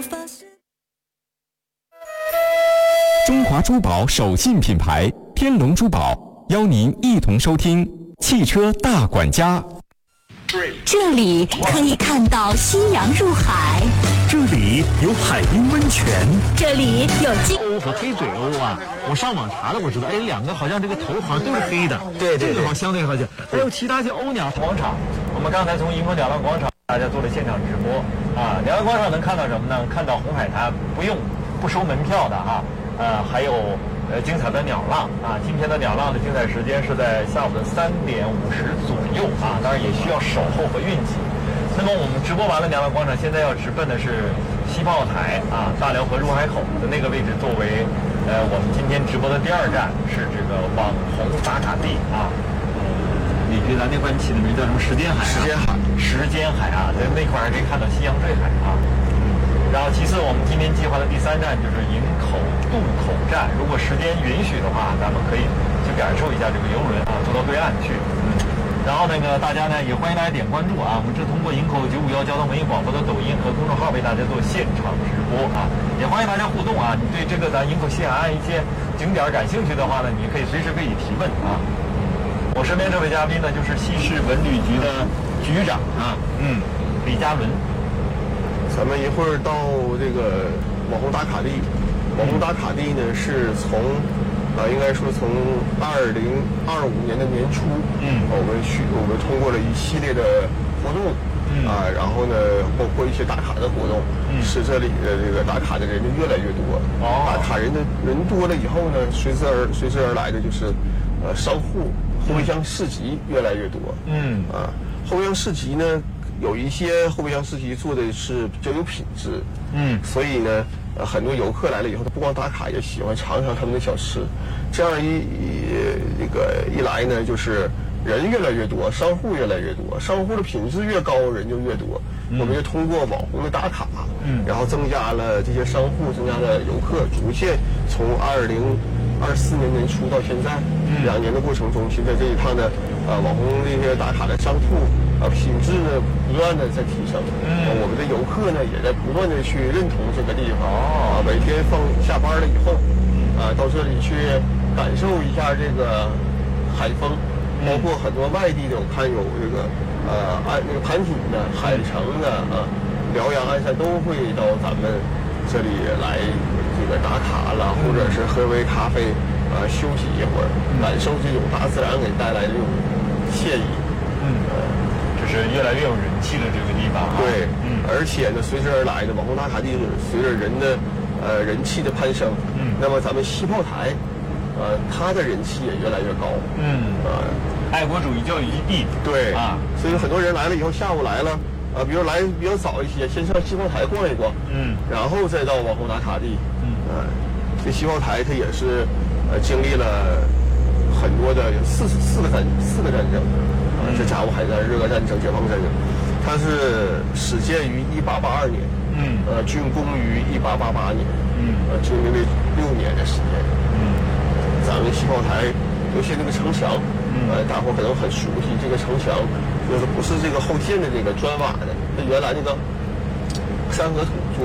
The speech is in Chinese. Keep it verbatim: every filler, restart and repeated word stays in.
中华珠宝手信品牌天龙珠宝邀您一同收听汽车大管家。 这里可以看到夕阳入海， 这里有海滨温泉， 这里有金欧和黑嘴欧啊，我上网查了，我知道，哎，两个好像这个头好像都是黑的， 对对对， 这个好相对好像。还有其他些欧鸟广场，我们刚才从银河鸟浪广场大家做了现场直播啊，鸟浪广场能看到什么呢？看到红海滩不用不收门票的哈、啊，呃，还有呃精彩的鸟浪啊，今天的鸟浪的精彩时间是在下午的三点五十左右啊，当然也需要守候和运气。那么我们直播完了鸟浪广场，现在要直奔的是西炮台啊，大辽河入海口的那个位置，作为呃我们今天直播的第二站，是这个网红打卡地啊。李局，咱那块起的名叫什么？时间海、啊。 时间海， 时间海啊，在那块还可以看到夕阳坠海啊。然后其次，我们今天计划的第三站就是营口渡口站。如果时间允许的话，咱们可以去感受一下这个游轮啊，坐到对岸去。嗯。然后那个大家呢，也欢迎大家点关注啊。我们这通过营口九五幺交通文艺广播的抖音和公众号为大家做现场直播啊，也欢迎大家互动啊。你对这个咱营口西海岸一些景点感兴趣的话呢，你可以随时可以提问啊。我身边这位嘉宾呢，就是西市文旅局的局长啊，嗯，李嘉伦。 咱们一会儿到这个网红打卡地，网红打卡地呢是从啊、呃，应该说从二零二五年的年初，嗯，我们去我们通过了一系列的活动，嗯啊，然后呢，包括一些打卡的活动，嗯，使这里的这个打卡的人就越来越多。哦，打卡人的人多了以后呢，随之而随之而来的就是呃商户后备箱市集越来越多。嗯啊，后备箱市集呢。有一些后备箱市集做的是比较有品质，嗯，所以呢，呃，很多游客来了以后，他不光打卡，也喜欢尝尝他们的小吃。这样一这个一来呢，就是人越来越多，商户越来越多，商户的品质越高，人就越多。嗯、我们就通过网红的打卡，嗯，然后增加了这些商户，增加了游客，逐渐从二零二四年年初到现在、嗯、两年的过程中，现在这一趟呢，呃，网红这些打卡的商铺。啊，品质呢不断的在提升，嗯，我们的游客呢也在不断的去认同这个地方，啊，每天放下班了以后，啊，到这里去感受一下这个海风，包括很多外地的，我看有这个呃安那个盘锦的、海城的啊，辽阳鞍山都会到咱们这里来这个打卡了，或者是喝杯咖啡，啊，休息一会儿，感受这种大自然给带来的这种惬意，嗯。呃是越来越有人气的这个地方、啊， 对，嗯，而且呢，随之而来的网红打卡地，随着人的呃人气的攀升，嗯，那么咱们西炮台，呃，它的人气也越来越高，嗯， 呃，爱国主义教育基地， 对啊，所以很多人来了以后，下午来了，呃，比如来比较早一些，先上西炮台逛一逛，嗯，然后再到网红打卡地，嗯，呃，这西炮台它也是呃经历了很多的有四四个战四个战争。这甲午海战、日俄战争、解放战争，它是始建于一八八二年，嗯，呃，竣工于一八八八年，嗯，呃，经历了六年的时间，嗯，咱们西炮台，尤其那个城墙，嗯，呃，大伙可能很熟悉，这个城墙就是不是这个后建的这个砖瓦的，它原来那个山河土。